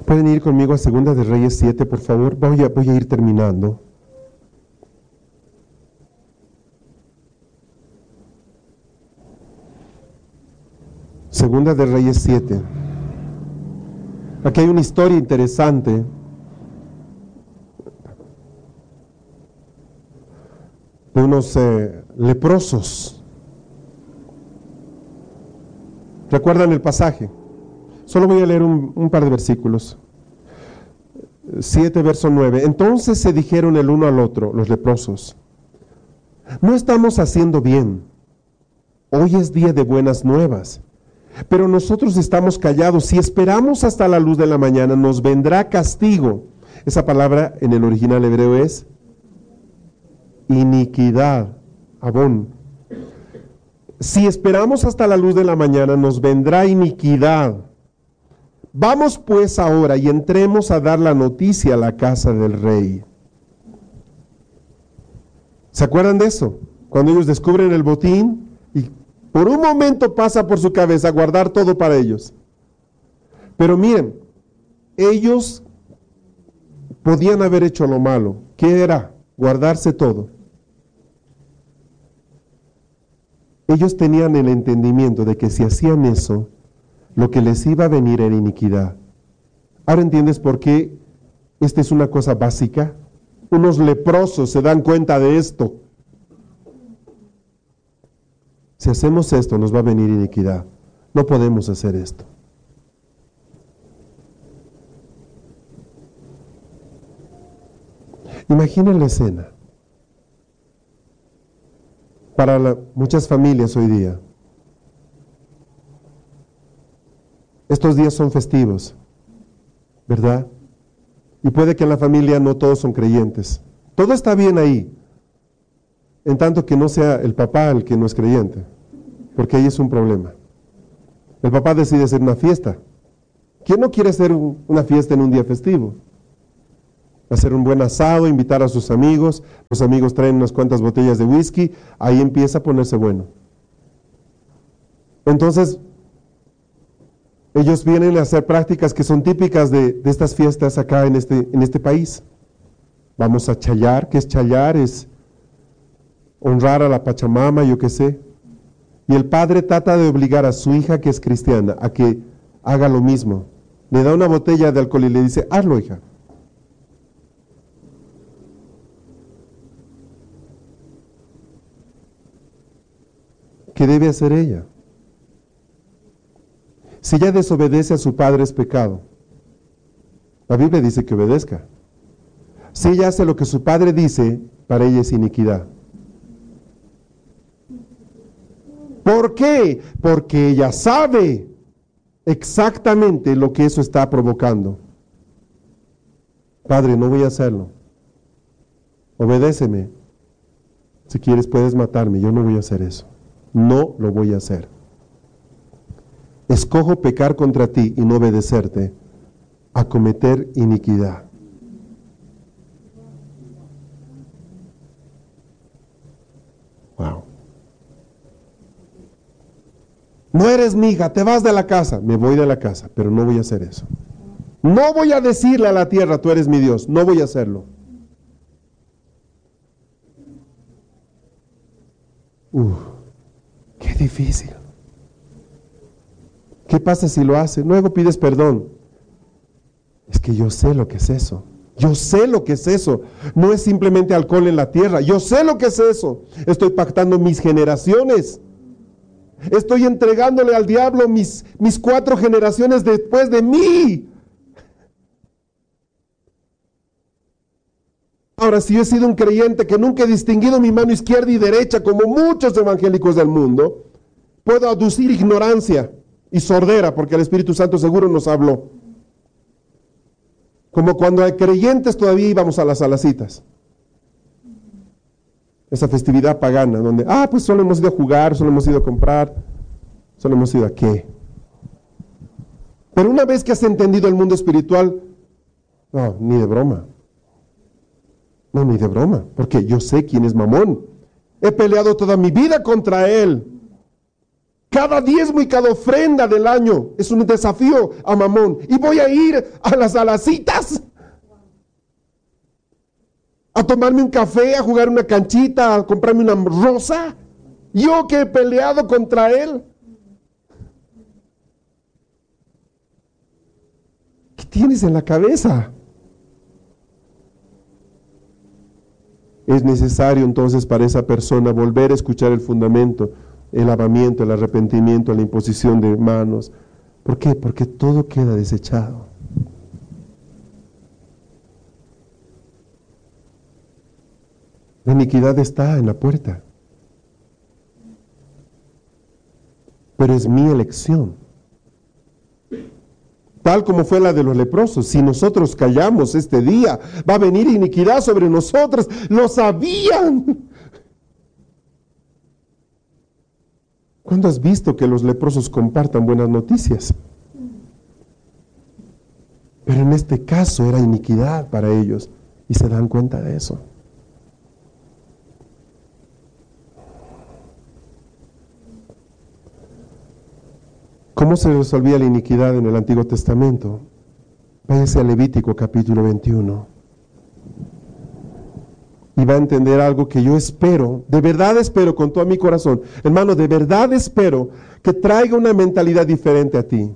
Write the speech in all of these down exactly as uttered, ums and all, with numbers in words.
¿Pueden ir conmigo a Segunda de Reyes siete, por favor? Voy a, voy a ir terminando. Segunda de Reyes siete. Aquí hay una historia interesante. De unos eh, leprosos. ¿Recuerdan el pasaje? Solo voy a leer un, un par de versículos. siete, verso nueve. Entonces se dijeron el uno al otro, los leprosos: no estamos haciendo bien. Hoy es día de buenas nuevas. Pero nosotros estamos callados. Si esperamos hasta la luz de la mañana, nos vendrá castigo. Esa palabra en el original hebreo es iniquidad, abón. Si esperamos hasta la luz de la mañana, nos vendrá iniquidad. Vamos pues ahora y entremos a dar la noticia a la casa del rey. ¿Se acuerdan de eso? Cuando ellos descubren el botín y por un momento pasa por su cabeza guardar todo para ellos. Pero miren, ellos podían haber hecho lo malo. ¿Qué era? Guardarse todo. Ellos tenían el entendimiento de que si hacían eso, lo que les iba a venir era iniquidad. Ahora entiendes por qué esta es una cosa básica. Unos leprosos se dan cuenta de esto. Si hacemos esto, nos va a venir iniquidad. No podemos hacer esto. Imaginen la escena. Para la, muchas familias hoy día, estos días son festivos, ¿verdad? Y puede que en la familia no todos son creyentes. Todo está bien ahí, en tanto que no sea el papá el que no es creyente, porque ahí es un problema. El papá decide hacer una fiesta. ¿Quién no quiere hacer un, una fiesta en un día festivo? Hacer un buen asado, invitar a sus amigos, los amigos traen unas cuantas botellas de whisky, ahí empieza a ponerse bueno. Entonces, ellos vienen a hacer prácticas que son típicas de, de estas fiestas acá en este, en este país. Vamos a chayar. ¿Qué es chayar? Es honrar a la Pachamama, yo qué sé. Y el padre trata de obligar a su hija, que es cristiana, a que haga lo mismo. Le da una botella de alcohol y le dice: hazlo, hija. ¿Qué debe hacer ella? Si ella desobedece a su padre es pecado. La Biblia dice que obedezca. Si ella hace lo que su padre dice, para ella es iniquidad. ¿Por qué? Porque ella sabe exactamente lo que eso está provocando. Padre, no voy a hacerlo. Obedéceme. Si quieres puedes matarme, yo no voy a hacer eso. No lo voy a hacer. Escojo pecar contra ti y no obedecerte, a cometer iniquidad. Wow. No eres mi hija, te vas de la casa. Me voy de la casa, pero no voy a hacer eso. No voy a decirle a la tierra: tú eres mi Dios. No voy a hacerlo. Uf, qué difícil. ¿Qué pasa si lo hace? Luego pides perdón. Es que yo sé lo que es eso. Yo sé lo que es eso. No es simplemente alcohol en la tierra. Yo sé lo que es eso. Estoy pactando mis generaciones. Estoy entregándole al diablo mis, mis cuatro generaciones después de mí. Ahora, si yo he sido un creyente que nunca he distinguido mi mano izquierda y derecha como muchos evangélicos del mundo, puedo aducir ignorancia y sordera, porque el Espíritu Santo seguro nos habló. Como cuando hay creyentes todavía íbamos a las alacitas. Esa festividad pagana, donde, ah, pues solo hemos ido a jugar, solo hemos ido a comprar, solo hemos ido a qué. Pero una vez que has entendido el mundo espiritual, no, ni de broma. No, ni de broma, porque yo sé quién es Mamón. He peleado toda mi vida contra él. Cada diezmo y cada ofrenda del año es un desafío a Mamón. Y voy a ir a las alacitas, a tomarme un café, a jugar una canchita, a comprarme una rosa. Yo que he peleado contra él. ¿Qué tienes en la cabeza? Es necesario entonces para esa persona volver a escuchar el fundamento, el lavamiento, el arrepentimiento, la imposición de manos. ¿Por qué? Porque todo queda desechado. La iniquidad está en la puerta, pero es mi elección. Tal como fue la de los leprosos, si nosotros callamos este día, va a venir iniquidad sobre nosotros. Lo sabían. ¿Cuándo has visto que los leprosos compartan buenas noticias? Pero en este caso era iniquidad para ellos y se dan cuenta de eso. ¿Cómo se resolvía la iniquidad en el Antiguo Testamento? Váyase a Levítico capítulo veintiuno. Y va a entender algo que yo espero, de verdad espero con todo mi corazón. Hermano, de verdad espero que traiga una mentalidad diferente a ti.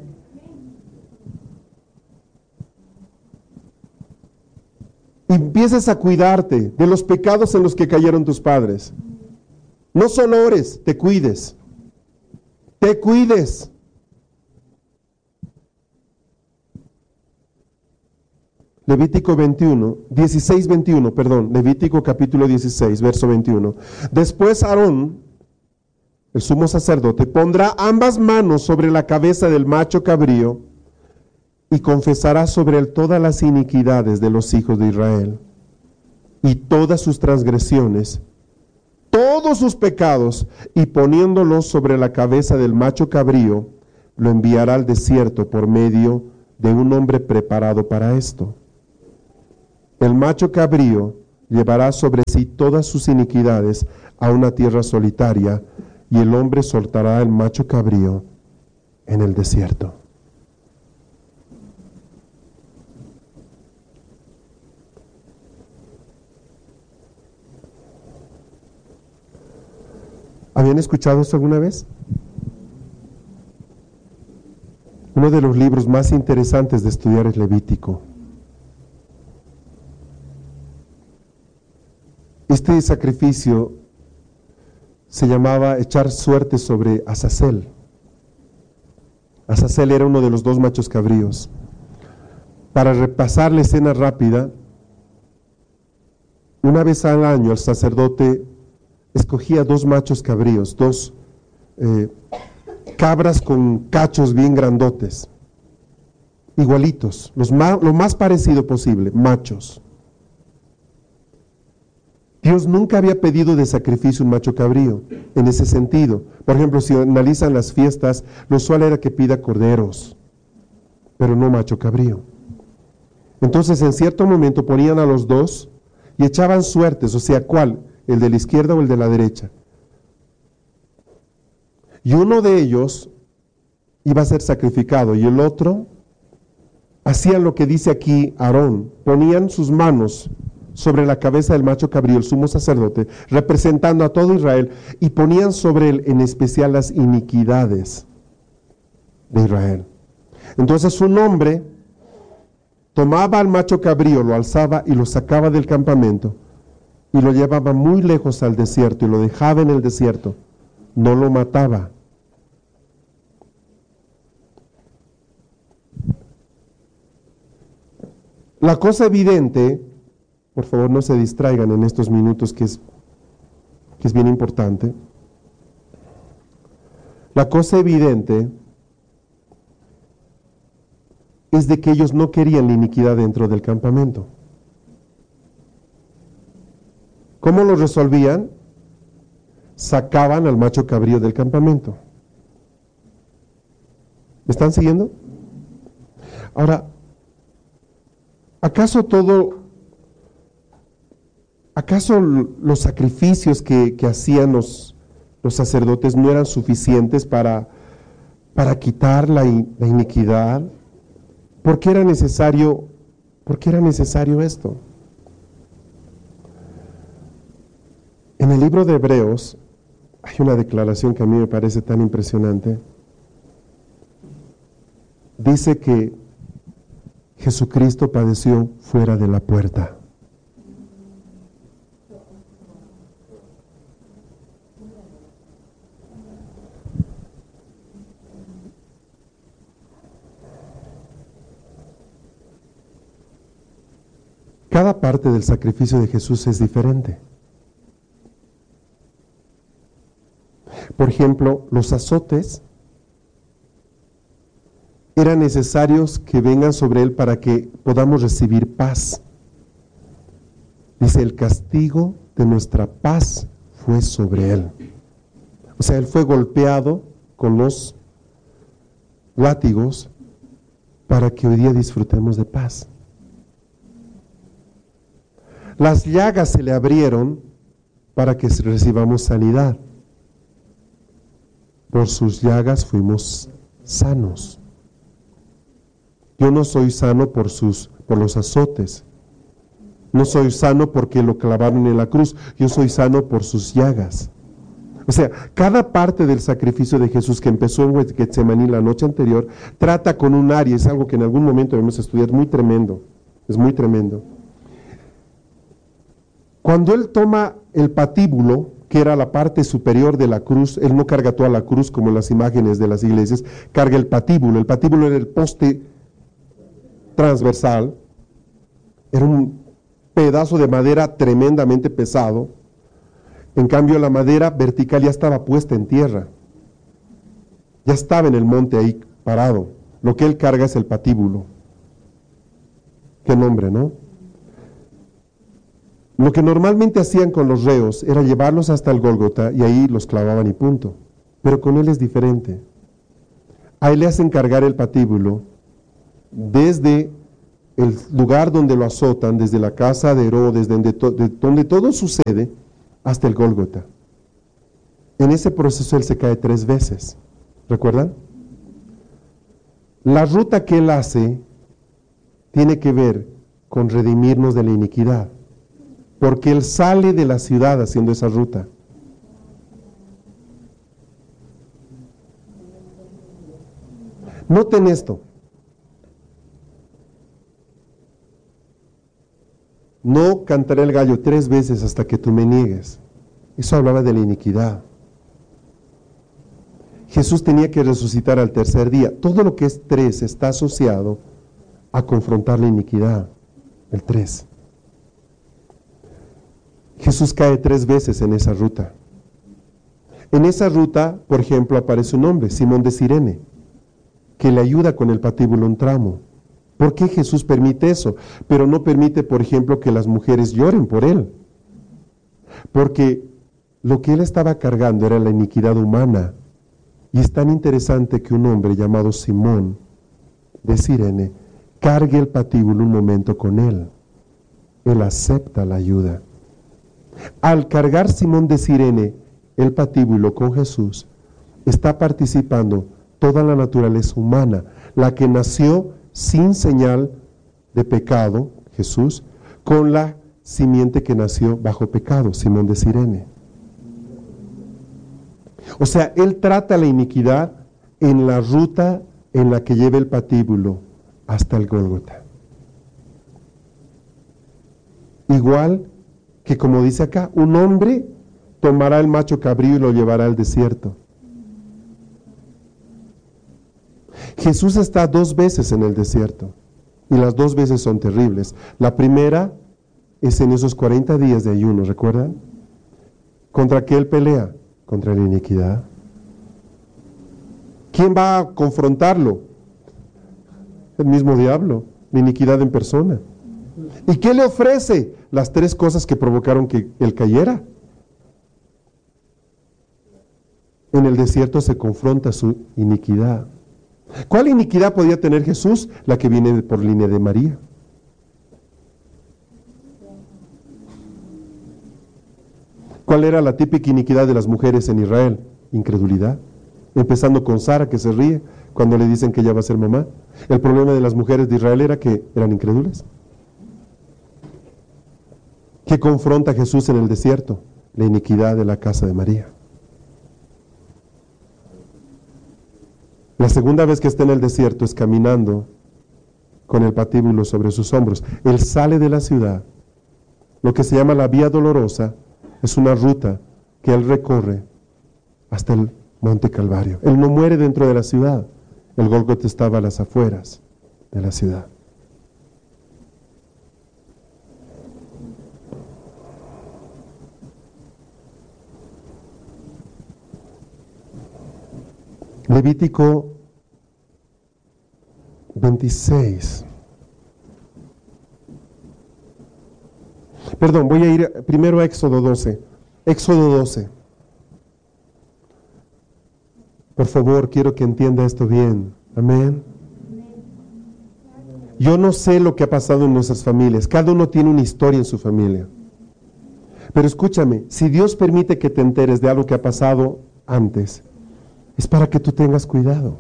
Y empieces a cuidarte de los pecados en los que cayeron tus padres. No solo ores, te cuides. Te cuides. Levítico veintiuno, dieciséis, veintiuno, perdón, Levítico capítulo dieciséis, verso veintiuno. Después Aarón, el sumo sacerdote, pondrá ambas manos sobre la cabeza del macho cabrío y confesará sobre él todas las iniquidades de los hijos de Israel y todas sus transgresiones, todos sus pecados, y poniéndolos sobre la cabeza del macho cabrío, lo enviará al desierto por medio de un hombre preparado para esto. El macho cabrío llevará sobre sí todas sus iniquidades a una tierra solitaria, y el hombre soltará el macho cabrío en el desierto. ¿Habían escuchado esto alguna vez? Uno de los libros más interesantes de estudiar es Levítico. Este sacrificio se llamaba echar suerte sobre Azazel. Azazel era uno de los dos machos cabríos. Para repasar la escena rápida, una vez al año el sacerdote escogía dos machos cabríos, dos eh, cabras con cachos bien grandotes, igualitos, los más, lo más parecido posible, machos. Dios nunca había pedido de sacrificio un macho cabrío, en ese sentido. Por ejemplo, si analizan las fiestas, lo usual era que pida corderos, pero no macho cabrío. Entonces, en cierto momento ponían a los dos y echaban suertes, o sea, ¿cuál? El de la izquierda o el de la derecha. Y uno de ellos iba a ser sacrificado y el otro hacían lo que dice aquí Aarón, ponían sus manos sobre la cabeza del macho cabrío, el sumo sacerdote, representando a todo Israel, y ponían sobre él en especial las iniquidades de Israel. Entonces un hombre tomaba al macho cabrío, lo alzaba y lo sacaba del campamento y lo llevaba muy lejos al desierto y lo dejaba en el desierto, no lo mataba. La cosa evidente, por favor no se distraigan en estos minutos que es, que es bien importante. La cosa evidente es de que ellos no querían la iniquidad dentro del campamento. ¿Cómo lo resolvían? Sacaban al macho cabrío del campamento. ¿Me están siguiendo? Ahora, ¿acaso todo, acaso los sacrificios que, que hacían los, los sacerdotes no eran suficientes para, para quitar la, la iniquidad. ¿Por qué era necesario, por qué era necesario esto? En el libro de Hebreos hay una declaración que a mí me parece tan impresionante. Dice que Jesucristo padeció fuera de la puerta. Cada parte del sacrificio de Jesús es diferente. Por ejemplo, los azotes eran necesarios que vengan sobre él para que podamos recibir paz. Dice, el castigo de nuestra paz fue sobre él. O sea, él fue golpeado con los látigos para que hoy día disfrutemos de paz. Las llagas se le abrieron para que recibamos sanidad. Por sus llagas fuimos sanos. Yo no soy sano por sus, por los azotes. No soy sano porque lo clavaron en la cruz. Yo soy sano por sus llagas. O sea, cada parte del sacrificio de Jesús que empezó en Getsemaní la noche anterior, trata con un área, es algo que en algún momento debemos estudiar, muy tremendo. Es muy tremendo. Cuando él toma el patíbulo, que era la parte superior de la cruz, él no carga toda la cruz como en las imágenes de las iglesias, carga el patíbulo. El patíbulo era el poste transversal, era un pedazo de madera tremendamente pesado. En cambio, la madera vertical ya estaba puesta en tierra, ya estaba en el monte ahí parado. Lo que él carga es el patíbulo. Qué nombre, ¿no? Lo que normalmente hacían con los reos era llevarlos hasta el Gólgota y ahí los clavaban y punto. Pero con él es diferente. A él le hacen cargar el patíbulo desde el lugar donde lo azotan, desde la casa de Herodes, donde, to, de, donde todo sucede, hasta el Gólgota. En ese proceso él se cae tres veces. ¿Recuerdan? La ruta que él hace tiene que ver con redimirnos de la iniquidad. Porque él sale de la ciudad haciendo esa ruta. Noten esto. No cantaré el gallo tres veces hasta que tú me niegues. Eso hablaba de la iniquidad. Jesús tenía que resucitar al tercer día. Todo lo que es tres está asociado a confrontar la iniquidad. El tres. Jesús cae tres veces en esa ruta. En esa ruta, por ejemplo, aparece un hombre, Simón de Cirene, que le ayuda con el patíbulo un tramo. ¿Por qué Jesús permite eso? Pero no permite, por ejemplo, que las mujeres lloren por él. Porque lo que él estaba cargando era la iniquidad humana. Y es tan interesante que un hombre llamado Simón de Cirene cargue el patíbulo un momento con él. Él acepta la ayuda. Al cargar Simón de Cirene el patíbulo con Jesús, está participando toda la naturaleza humana, la que nació sin señal de pecado, Jesús, con la simiente que nació bajo pecado, Simón de Cirene. O sea, él trata la iniquidad en la ruta en la que lleva el patíbulo hasta el Gólgota. Igual que, como dice acá, un hombre tomará el macho cabrío y lo llevará al desierto. Jesús está dos veces en el desierto y las dos veces son terribles. La primera es en esos cuarenta días de ayuno, ¿recuerdan? ¿Contra qué él pelea? Contra la iniquidad. ¿Quién va a confrontarlo? El mismo diablo, la iniquidad en persona. ¿Y qué le ofrece? Las tres cosas que provocaron que él cayera. En el desierto se confronta su iniquidad. ¿Cuál iniquidad podía tener Jesús? La que viene por línea de María. ¿Cuál era la típica iniquidad de las mujeres en Israel? Incredulidad. Empezando con Sara, que se ríe cuando le dicen que ella va a ser mamá. El problema de las mujeres de Israel era que eran incrédulas. ¿Qué confronta a Jesús en el desierto? La iniquidad de la casa de María. La segunda vez que está en el desierto es caminando con el patíbulo sobre sus hombros. Él sale de la ciudad. Lo que se llama la Vía Dolorosa es una ruta que él recorre hasta el Monte Calvario. Él no muere dentro de la ciudad. El Gólgota estaba a las afueras de la ciudad. Levítico veintiséis. Perdón, voy a ir primero a Éxodo doce. Éxodo doce. Por favor, quiero que entienda esto bien. Amén. Yo no sé lo que ha pasado en nuestras familias. Cada uno tiene una historia en su familia. Pero escúchame, si Dios permite que te enteres de algo que ha pasado antes, es para que tú tengas cuidado.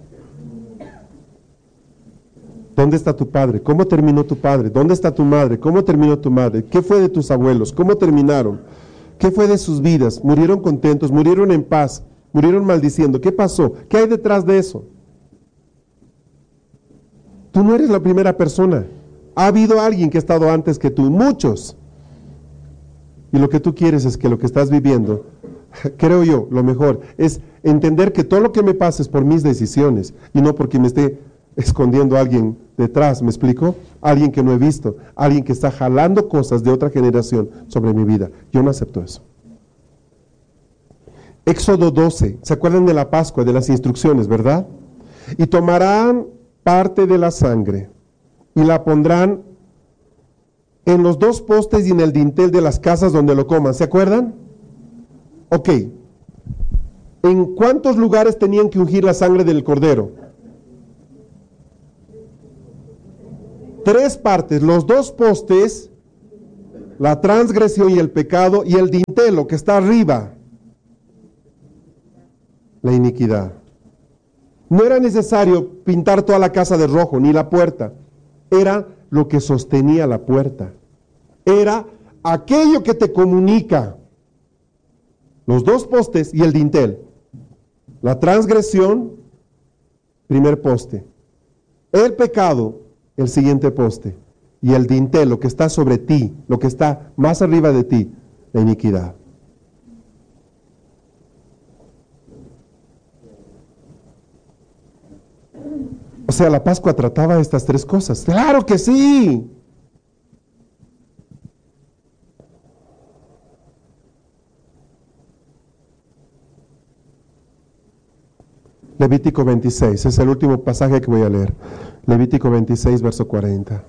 ¿Dónde está tu padre? ¿Cómo terminó tu padre? ¿Dónde está tu madre? ¿Cómo terminó tu madre? ¿Qué fue de tus abuelos? ¿Cómo terminaron? ¿Qué fue de sus vidas? ¿Murieron contentos? ¿Murieron en paz? ¿Murieron maldiciendo? ¿Qué pasó? ¿Qué hay detrás de eso? Tú no eres la primera persona. Ha habido alguien que ha estado antes que tú, muchos. Y lo que tú quieres es que lo que estás viviendo, creo yo, lo mejor es entender que todo lo que me pasa es por mis decisiones y no porque me esté escondiendo a alguien detrás, ¿me explico? Alguien que no he visto, alguien que está jalando cosas de otra generación sobre mi vida. Yo no acepto eso. Éxodo doce, ¿se acuerdan de la Pascua, de las instrucciones, verdad? Y tomarán parte de la sangre y la pondrán en los dos postes y en el dintel de las casas donde lo coman, ¿se acuerdan? Ok. ¿En cuántos lugares tenían que ungir la sangre del cordero? Tres partes, los dos postes, la transgresión y el pecado, y el dintel, lo que está arriba, la iniquidad. No era necesario pintar toda la casa de rojo, ni la puerta. Era lo que sostenía la puerta. Era aquello que te comunica. Los dos postes y el dintel. La transgresión, primer poste. El pecado, el siguiente poste. Y el dintel, lo que está sobre ti, lo que está más arriba de ti, la iniquidad. O sea, la Pascua trataba estas tres cosas. ¡Claro que sí! Levítico veintiséis, es el último pasaje que voy a leer. Levítico veintiséis, verso cuarenta.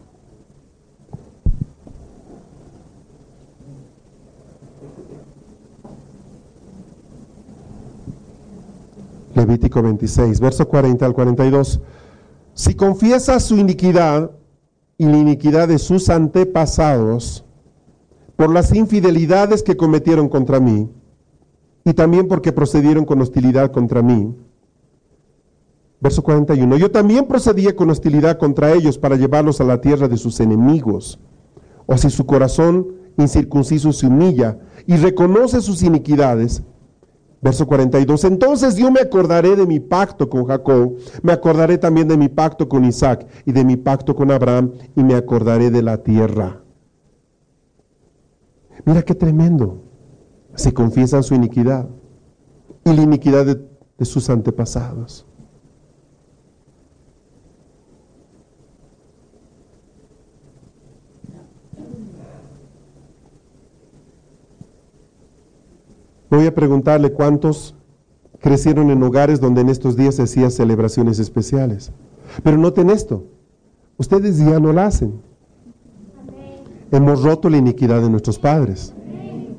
Levítico veintiséis, verso cuarenta al cuarenta y dos. Si confiesa su iniquidad y la iniquidad de sus antepasados por las infidelidades que cometieron contra mí, y también porque procedieron con hostilidad contra mí. Verso cuarenta y uno. Yo también procedía con hostilidad contra ellos para llevarlos a la tierra de sus enemigos. O si su corazón incircunciso se humilla y reconoce sus iniquidades. Verso cuarenta y dos. Entonces yo me acordaré de mi pacto con Jacob, me acordaré también de mi pacto con Isaac y de mi pacto con Abraham, y me acordaré de la tierra. Mira qué tremendo. Se confiesan su iniquidad y la iniquidad de, de sus antepasados. Voy a preguntarle cuántos crecieron en hogares donde en estos días se hacían celebraciones especiales. Pero noten esto, ustedes ya no la hacen. Amén. Hemos roto la iniquidad de nuestros padres. Amén.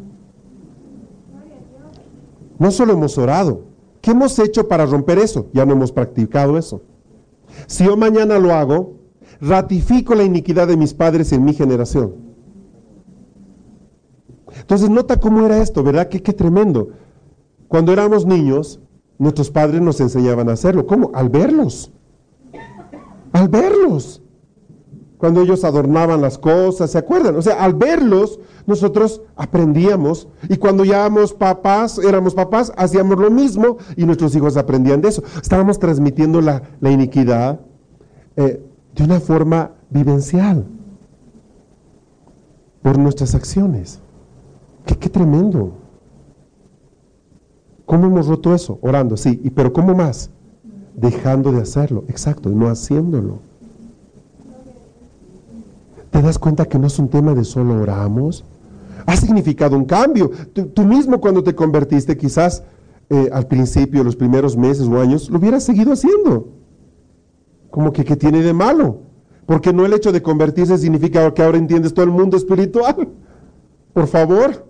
No solo hemos orado, ¿qué hemos hecho para romper eso? Ya no hemos practicado eso. Si yo mañana lo hago, ratifico la iniquidad de mis padres en mi generación. Entonces nota cómo era esto, ¿verdad? Qué, qué tremendo. Cuando éramos niños, nuestros padres nos enseñaban a hacerlo. ¿Cómo? Al verlos. Al verlos. Cuando ellos adornaban las cosas, ¿se acuerdan? O sea, al verlos, nosotros aprendíamos. Y cuando ya éramos papás, éramos papás, hacíamos lo mismo y nuestros hijos aprendían de eso. Estábamos transmitiendo la, la iniquidad eh, de una forma vivencial por nuestras acciones. ¡Qué, qué tremendo! ¿Cómo hemos roto eso? Orando, sí. ¿Y pero cómo más? Dejando de hacerlo. Exacto, y no haciéndolo. ¿Te das cuenta que no es un tema de solo oramos? Ha significado un cambio. Tú, tú mismo cuando te convertiste, quizás eh, al principio, los primeros meses o años, lo hubieras seguido haciendo. Como que, ¿qué tiene de malo? Porque no el hecho de convertirse significa que ahora entiendes todo el mundo espiritual. Por favor.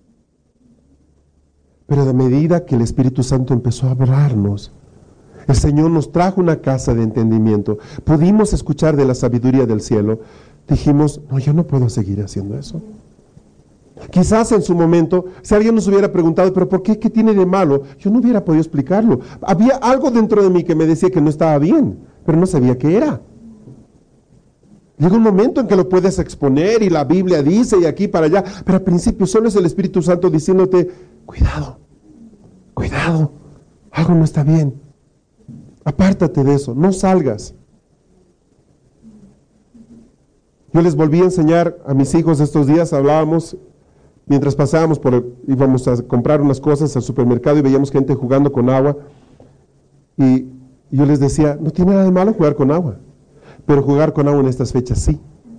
Pero a medida que el Espíritu Santo empezó a hablarnos, el Señor nos trajo una casa de entendimiento, pudimos escuchar de la sabiduría del cielo, dijimos, no, yo no puedo seguir haciendo eso. Quizás en su momento, si alguien nos hubiera preguntado, pero ¿por qué? ¿Qué tiene de malo? Yo no hubiera podido explicarlo. Había algo dentro de mí que me decía que no estaba bien, pero no sabía qué era. Llega un momento en que lo puedes exponer y la Biblia dice y aquí para allá, pero al principio solo es el Espíritu Santo diciéndote, cuidado, cuidado, algo no está bien. Apártate de eso, no salgas. Yo les volví a enseñar a mis hijos estos días, hablábamos, mientras pasábamos por el, íbamos a comprar unas cosas al supermercado y veíamos gente jugando con agua. Y yo les decía, no tiene nada de malo jugar con agua, pero jugar con agua en estas fechas sí.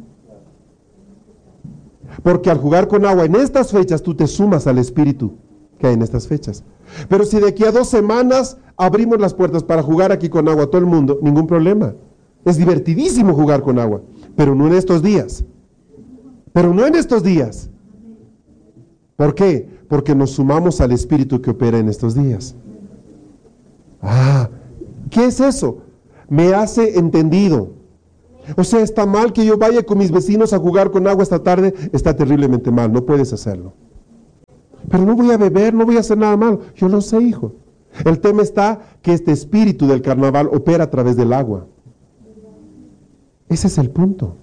Porque al jugar con agua en estas fechas tú te sumas al espíritu que hay en estas fechas. Pero si de aquí a dos semanas abrimos las puertas para jugar aquí con agua a todo el mundo, ningún problema. Es divertidísimo jugar con agua, pero no en estos días. Pero no en estos días. ¿Por qué? Porque nos sumamos al espíritu que opera en estos días. Ah, ¿qué es eso? Me hace entendido. O sea, está mal que yo vaya con mis vecinos a jugar con agua esta tarde, está terriblemente mal, no puedes hacerlo. Pero no voy a beber, no voy a hacer nada malo. Yo lo sé, hijo. El tema está que este espíritu del carnaval opera a través del agua. Ese es el punto.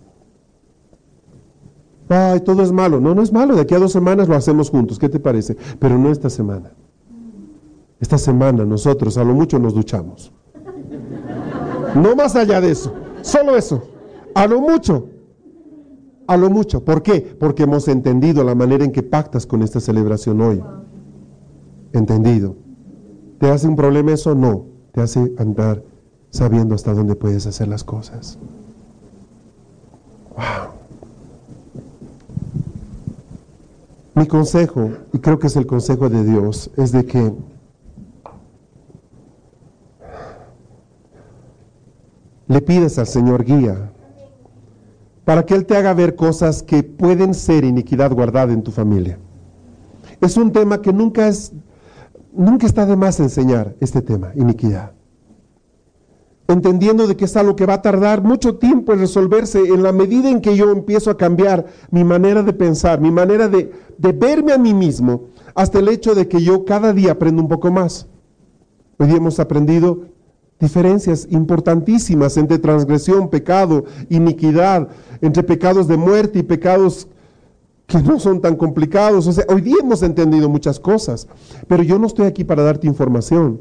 Ay, todo es malo. No, no es malo. De aquí a dos semanas lo hacemos juntos. ¿Qué te parece? Pero no esta semana. Esta semana nosotros a lo mucho nos duchamos. No más allá de eso. Solo eso. A lo mucho. A lo mucho. ¿Por qué? Porque hemos entendido la manera en que pactas con esta celebración hoy. Entendido. ¿Te hace un problema eso? No. Te hace andar sabiendo hasta dónde puedes hacer las cosas. Wow. Mi consejo, y creo que es el consejo de Dios, es de que le pides al Señor guía para que Él te haga ver cosas que pueden ser iniquidad guardada en tu familia. Es un tema que nunca es, nunca está de más enseñar este tema, iniquidad. Entendiendo de que es algo que va a tardar mucho tiempo en resolverse en la medida en que yo empiezo a cambiar mi manera de pensar, mi manera de, de verme a mí mismo, hasta el hecho de que yo cada día aprendo un poco más. Hoy día hemos aprendido diferencias importantísimas entre transgresión, pecado, iniquidad, entre pecados de muerte y pecados que no son tan complicados. O sea, hoy día hemos entendido muchas cosas, pero yo no estoy aquí para darte información.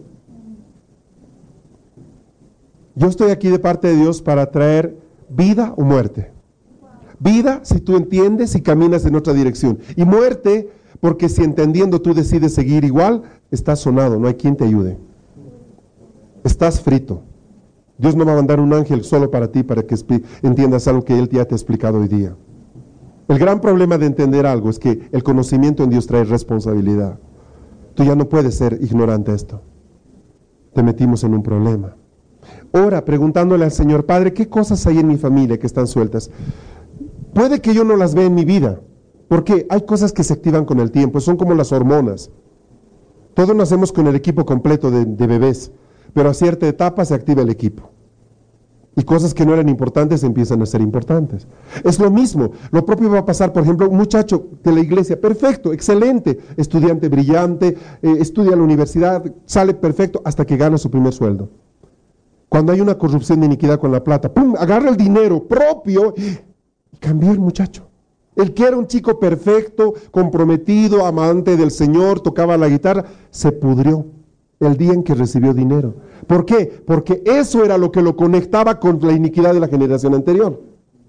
Yo estoy aquí de parte de Dios para traer vida o muerte. Vida si tú entiendes y caminas en otra dirección. Y muerte porque si entendiendo tú decides seguir igual, estás sonado, no hay quien te ayude. Estás frito. Dios no va a mandar un ángel solo para ti, para que entiendas algo que Él ya te ha explicado hoy día. El gran problema de entender algo es que el conocimiento en Dios trae responsabilidad. Tú ya no puedes ser ignorante de esto. Te metimos en un problema. Ora preguntándole al Señor, Padre, ¿qué cosas hay en mi familia que están sueltas? Puede que yo no las vea en mi vida, porque hay cosas que se activan con el tiempo, son como las hormonas. Todos nacemos con el equipo completo de, de bebés, pero a cierta etapa se activa el equipo. Y cosas que no eran importantes empiezan a ser importantes. Es lo mismo, lo propio va a pasar, por ejemplo, un muchacho de la iglesia, perfecto, excelente, estudiante brillante, eh, estudia en la universidad, sale perfecto hasta que gana su primer sueldo. Cuando hay una corrupción de iniquidad con la plata, ¡pum!, agarra el dinero propio y cambió el muchacho. El que era un chico perfecto, comprometido, amante del Señor, tocaba la guitarra, se pudrió el día en que recibió dinero. ¿Por qué? Porque eso era lo que lo conectaba con la iniquidad de la generación anterior.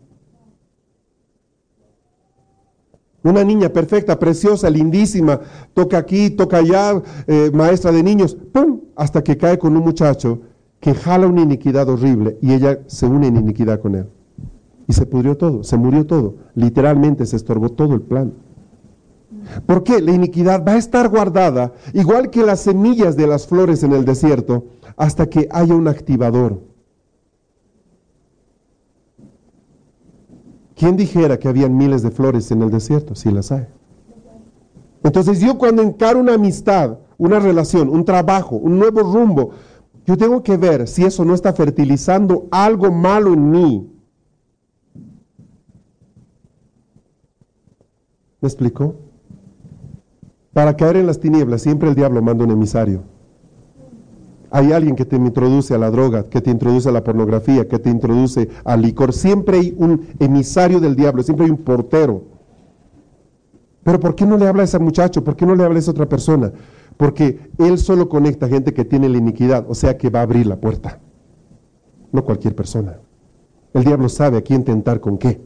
Una niña perfecta, preciosa, lindísima, toca aquí, toca allá, eh, maestra de niños, ¡pum!, hasta que cae con un muchacho que jala una iniquidad horrible y ella se une en iniquidad con él. Y se pudrió todo, se murió todo, literalmente se estorbó todo el plan. ¿Por qué? La iniquidad va a estar guardada, igual que las semillas de las flores en el desierto, hasta que haya un activador. ¿Quién dijera que habían miles de flores en el desierto? Sí las hay. Entonces yo cuando encaro una amistad, una relación, un trabajo, un nuevo rumbo, yo tengo que ver si eso no está fertilizando algo malo en mí. ¿Me explicó? Para caer en las tinieblas, siempre el diablo manda un emisario. Hay alguien que te introduce a la droga, que te introduce a la pornografía, que te introduce al licor. Siempre hay un emisario del diablo, siempre hay un portero. Pero ¿por qué no le habla a ese muchacho? ¿Por qué no le habla a esa otra persona? Porque él solo conecta a gente que tiene la iniquidad, o sea que va a abrir la puerta. No cualquier persona. El diablo sabe a quién tentar con qué.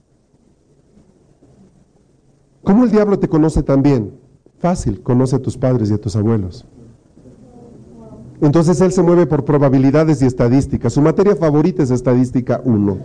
¿Cómo el diablo te conoce tan bien? Fácil, conoce a tus padres y a tus abuelos. Entonces él se mueve por probabilidades y estadísticas. Su materia favorita es estadística uno.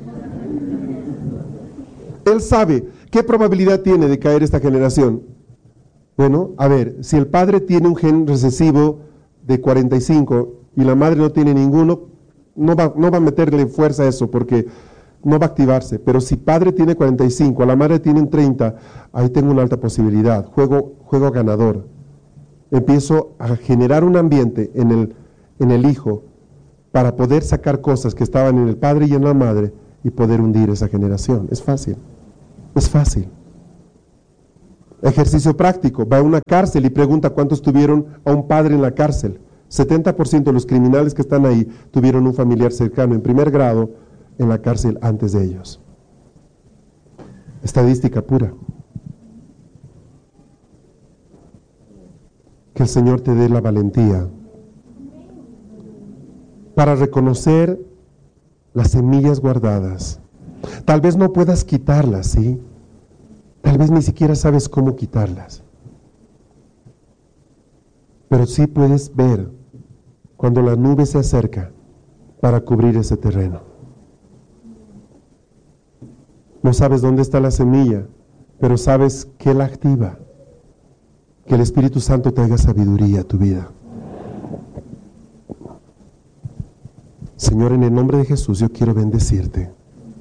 Él sabe qué probabilidad tiene de caer esta generación. Bueno, a ver, si el padre tiene un gen recesivo de cuarenta y cinco y la madre no tiene ninguno, no va, no va a meterle fuerza a eso porque no va a activarse. Pero si padre tiene cuarenta y cinco, la madre tiene treinta, ahí tengo una alta posibilidad. Juego, juego ganador. Empiezo a generar un ambiente en el, en el hijo para poder sacar cosas que estaban en el padre y en la madre y poder hundir esa generación. Es fácil. Es fácil. Ejercicio práctico. Va a una cárcel y pregunta cuántos tuvieron a un padre en la cárcel. setenta por ciento de los criminales que están ahí tuvieron un familiar cercano en primer grado en la cárcel antes de ellos. Estadística pura. Que el Señor te dé la valentía para reconocer las semillas guardadas. Tal vez no puedas quitarlas, ¿sí? Tal vez ni siquiera sabes cómo quitarlas. Pero sí puedes ver cuando la nube se acerca para cubrir ese terreno. No sabes dónde está la semilla, pero sabes que la activa. Que el Espíritu Santo traiga sabiduría a tu vida. Señor, en el nombre de Jesús, yo quiero bendecirte.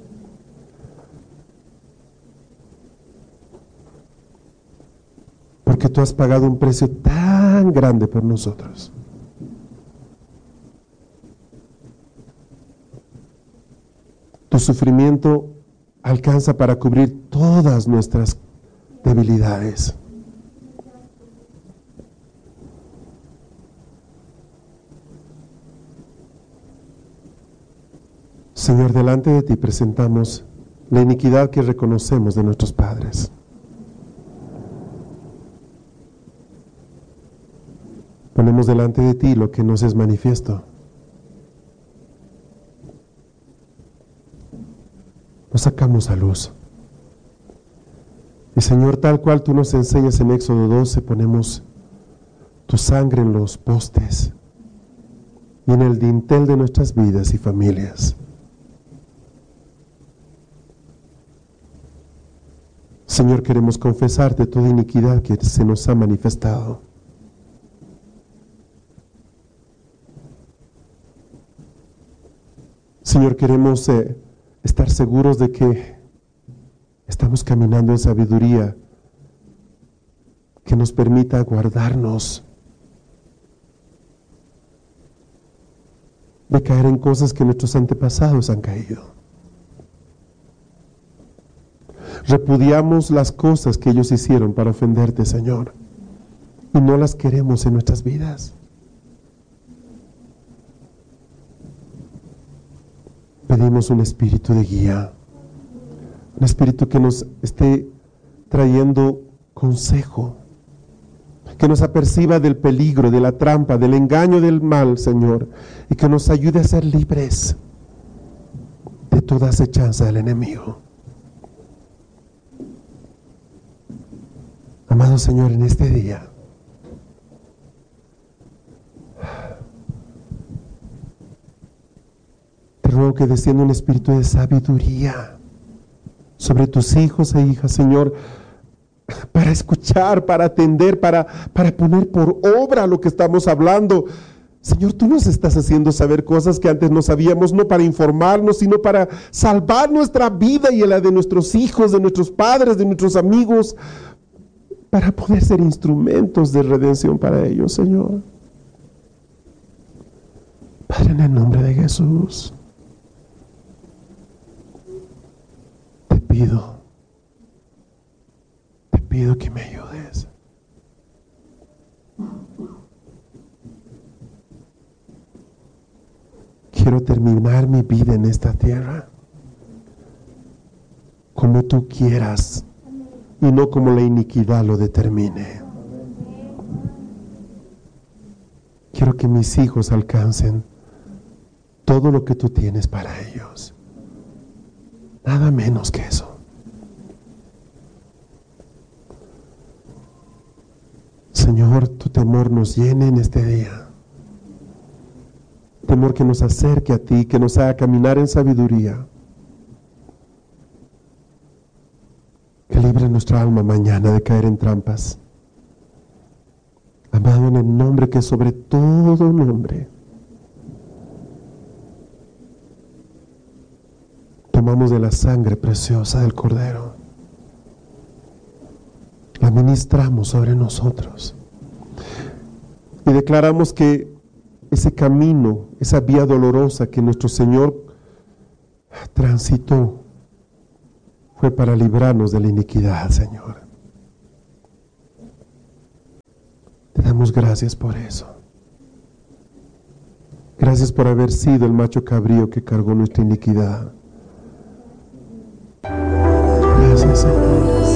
Porque tú has pagado un precio tan grande por nosotros. Tu sufrimiento alcanza para cubrir todas nuestras debilidades. Señor, delante de ti presentamos la iniquidad que reconocemos de nuestros padres. Ponemos delante de ti lo que nos es manifiesto. Lo sacamos a luz. Y Señor, tal cual tú nos enseñas en Éxodo doce, ponemos tu sangre en los postes y en el dintel de nuestras vidas y familias. Señor, queremos confesarte toda iniquidad que se nos ha manifestado. Señor, queremos eh, estar seguros de que estamos caminando en sabiduría que nos permita guardarnos de caer en cosas que nuestros antepasados han caído. Repudiamos las cosas que ellos hicieron para ofenderte, Señor, y no las queremos en nuestras vidas. Pedimos un espíritu de guía, un espíritu que nos esté trayendo consejo, que nos aperciba del peligro, de la trampa, del engaño del mal, Señor, y que nos ayude a ser libres de toda acechanza del enemigo. Amado Señor, en este día, te ruego que descienda un espíritu de sabiduría sobre tus hijos e hijas, Señor, para escuchar, para atender, para, para poner por obra lo que estamos hablando. Señor, tú nos estás haciendo saber cosas que antes no sabíamos, no para informarnos, sino para salvar nuestra vida y la de nuestros hijos, de nuestros padres, de nuestros amigos, para poder ser instrumentos de redención para ellos, Señor. Padre, en el nombre de Jesús, te pido, te pido que me ayudes. Quiero terminar mi vida en esta tierra como tú quieras y no como la iniquidad lo determine. Quiero que mis hijos alcancen todo lo que tú tienes para ellos. Nada menos que eso. Señor, tu temor nos llene en este día. Temor que nos acerque a ti, que nos haga caminar en sabiduría. Que libre nuestra alma mañana de caer en trampas. Amado, en el nombre que es sobre todo nombre, tomamos de la sangre preciosa del Cordero, la ministramos sobre nosotros y declaramos que ese camino, esa vía dolorosa que nuestro Señor transitó, fue para librarnos de la iniquidad, Señor. Te damos gracias por eso. Gracias por haber sido el macho cabrío que cargó nuestra iniquidad.